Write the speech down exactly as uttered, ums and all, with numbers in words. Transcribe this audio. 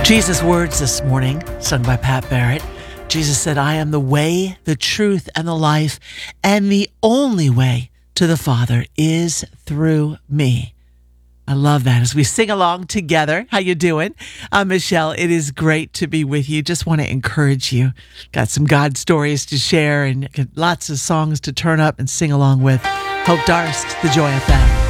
Jesus' words this morning, sung by Pat Barrett. Jesus said, I am the way, the truth, and the life, and the only way to the Father is through me. I love that. As we sing along together, how you doing? I'm Michelle. It is great to be with you. Just want to encourage you. Got some God stories to share and lots of songs to turn up and sing along with. Hope Darst, the Joy F M.